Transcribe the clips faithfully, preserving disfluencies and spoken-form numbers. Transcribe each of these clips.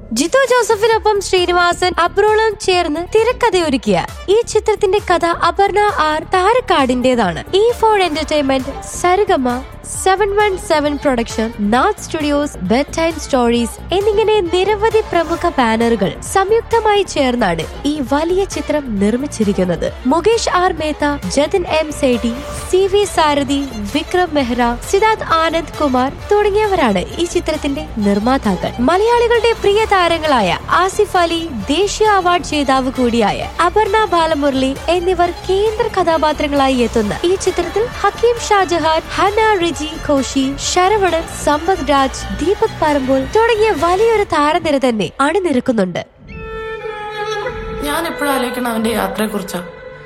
ജിത്തു ജോസഫിനൊപ്പം ശ്രീനിവാസൻ അബ്രോളും ചേർന്ന് തിരക്കഥയൊരുക്കിയ ഈ ചിത്രത്തിന്റെ കഥ Aparna R താരക്കാടിന്റേതാണ്. E four entertainment, സരിഗമ, seven one seven production, Nath studios, bed time stories എന്നിങ്ങനെ നിരവധി പ്രമുഖ ബാനറുകൾ സംയുക്തമായി ചേർന്നാണ് ഈ വലിയ ചിത്രം നിർമ്മിച്ചിരിക്കുന്നത്. Mukesh R Mehta, Jatin M സേഠി, C V സാരഥി, വിക്രം മെഹ്റ, സിദ്ധാർത്ഥ് ആനന്ദ് കുമാർ തുടങ്ങിയവരാണ് ഈ ചിത്രത്തിന്റെ നിർമ്മാതാക്കൾ. മലയാളികളുടെ പ്രിയ താരങ്ങളായ ആസിഫ് അലി, ദേശീയ അവാർഡ് ജേതാവ് കൂടിയായ അപർണ ബാലമുരളി എന്നിവർ കേന്ദ്ര കഥാപാത്രങ്ങളായി എത്തുന്ന ഈ ചിത്രത്തിൽ ഹക്കീം ഷാജഹാൻ, ഹന റിജി, കോശി, ശരവണൻ, സമ്പത് രാജ്, ദീപക് പറമ്പോൾ തുടങ്ങിയ വലിയൊരു താരനിര തന്നെ അണിനിരക്കുന്നുണ്ട്. ഞാൻ എപ്പോഴും ആലോചിക്കണം അവന്റെ യാത്രയെ കുറിച്ചാ.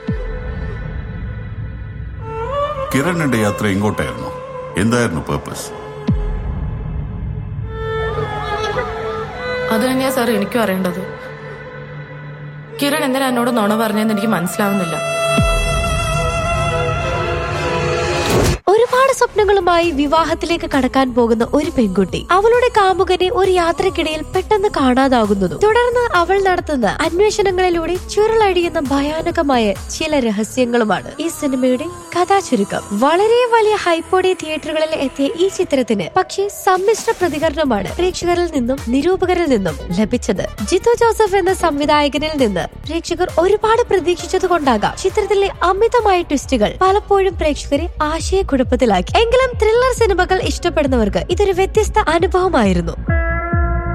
കിരണിന്റെ യാത്ര എങ്ങോട്ടായിരുന്നു? എന്തായിരുന്നു പർപ്പസ്? അത് തന്നെയാ സാർ എനിക്കും അറിയേണ്ടത്. കിരൺ എന്തിനാ എന്നോട് നുണ പറഞ്ഞെന്ന് എനിക്ക് മനസ്സിലാവുന്നില്ല. ഒരുപാട് സ്വപ്നങ്ങളുമായി വിവാഹത്തിലേക്ക് കടക്കാൻ പോകുന്ന ഒരു പെൺകുട്ടി അവളുടെ കാമുകനെ ഒരു യാത്രക്കിടയിൽ പെട്ടെന്ന് കാണാതാകുന്നതും തുടർന്ന് അവൾ നടത്തുന്ന അന്വേഷണങ്ങളിലൂടെ ചുരുളടിയുന്ന ഭയാനകമായ ചില രഹസ്യങ്ങളുമാണ് ഈ സിനിമയുടെ കഥാചുരുക്കം. വളരെ വലിയ ഹൈപ്പോടെ തിയേറ്ററുകളിൽ എത്തിയ ഈ ചിത്രത്തിന് പക്ഷേ സമ്മിശ്ര പ്രതികരണമാണ് പ്രേക്ഷകരിൽ നിന്നും നിരൂപകരിൽ നിന്നും ലഭിച്ചത്. ജിത്തു ജോസഫ് എന്ന സംവിധായകനിൽ നിന്ന് പ്രേക്ഷകർ ഒരുപാട് പ്രതീക്ഷിച്ചതുകൊണ്ടാകാം ചിത്രത്തിലെ അമിതമായ ട്വിസ്റ്റുകൾ പലപ്പോഴും പ്രേക്ഷകരെ ആശയക്കുഴപ്പത്തിലാക്കി. എങ്കിലും ത്രില്ലർ സിനിമകൾ ഇഷ്ടപ്പെടുന്നവർക്ക് ഇതൊരു വ്യത്യസ്ത അനുഭവമായിരുന്നു.